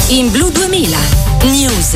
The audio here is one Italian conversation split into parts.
In Blu 2000 News.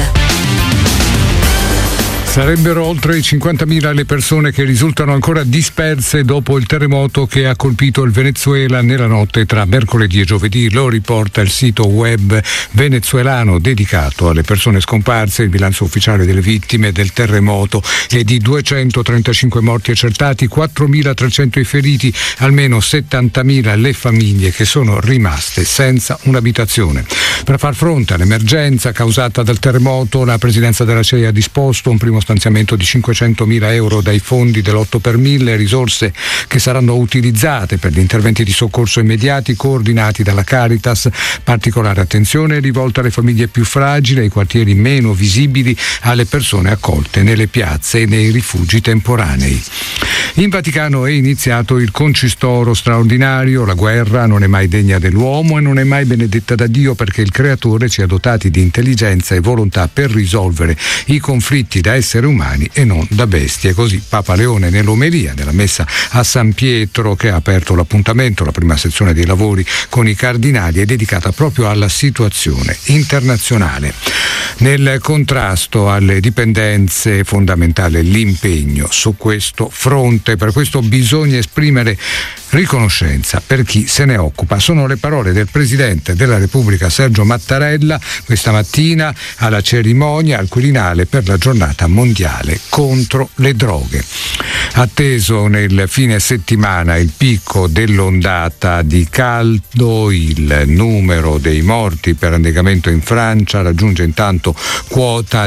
Sarebbero oltre 50.000 le persone che risultano ancora disperse dopo il terremoto che ha colpito il Venezuela nella notte tra mercoledì e giovedì. Lo riporta il sito web venezuelano dedicato alle persone scomparse. Il bilancio ufficiale delle vittime del terremoto è di 235 morti accertati, 4.300 i feriti, almeno 70.000 le famiglie che sono rimaste senza un'abitazione. Per far fronte all'emergenza causata dal terremoto, la Presidenza della CEI ha disposto un primo stanziamento di 500.000 euro dai fondi dell'8 per 1000, risorse che saranno utilizzate per gli interventi di soccorso immediati coordinati dalla Caritas. Particolare attenzione è rivolta alle famiglie più fragili, ai quartieri meno visibili, alle persone accolte nelle piazze e nei rifugi temporanei. In Vaticano è iniziato il concistoro straordinario. La guerra non è mai degna dell'uomo e non è mai benedetta da Dio, perché il Creatore ci ha dotati di intelligenza e volontà per risolvere i conflitti da esseri umani e non da bestie. Così Papa Leone nell'omelia della messa a San Pietro, che ha aperto l'appuntamento, la prima sezione dei lavori con i cardinali, è dedicata proprio alla situazione internazionale. Nel contrasto alle dipendenze è fondamentale l'impegno su questo fronte. Per questo bisogna esprimere riconoscenza per chi se ne occupa. Sono le parole del Presidente della Repubblica Sergio Mattarella questa mattina alla cerimonia al Quirinale per la giornata mondiale contro le droghe. Atteso nel fine settimana il picco dell'ondata di caldo, il numero dei morti per annegamento in Francia raggiunge intanto quota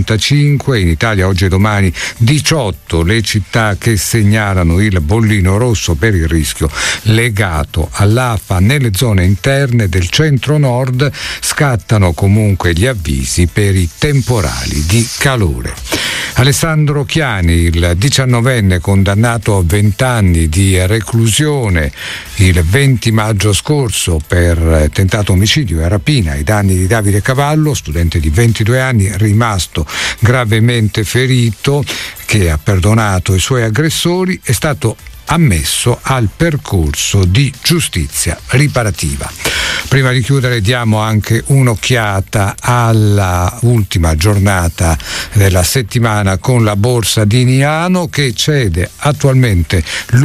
55. In Italia oggi e domani 18 le città che segnalano il bollino rosso per il rischio legato all'afa. Nelle zone interne del centro-nord scattano comunque gli avvisi per i temporali di calore. Alessandro Chiani, il 19enne condannato a 20 anni di reclusione il 20 maggio scorso per tentato omicidio e rapina ai danni di Davide Cavallo, studente di 22 anni rimasto gravemente ferito, che ha perdonato i suoi aggressori, è stato ammesso al percorso di giustizia riparativa. Prima di chiudere diamo anche un'occhiata alla ultima giornata della settimana con la borsa di Milano, che cede attualmente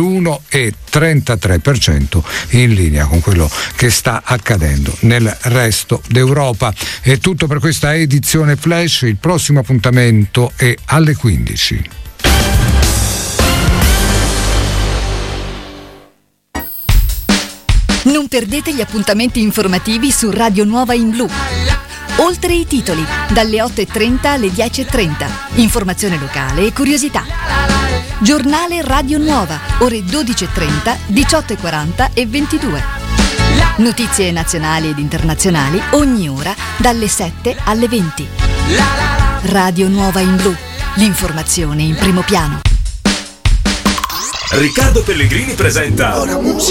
l'1,33% in linea con quello che sta accadendo nel resto d'Europa. È tutto per questa edizione Flash. Il prossimo appuntamento è alle 15. Non perdete gli appuntamenti informativi su Radio Nuova in Blu. Oltre i titoli, dalle 8.30 alle 10.30. Informazione locale e curiosità. Giornale Radio Nuova, ore 12.30, 18.40 e 22. Notizie nazionali ed internazionali ogni ora dalle 7 alle 20. Radio Nuova in Blu, l'informazione in primo piano. Riccardo Pellegrini presenta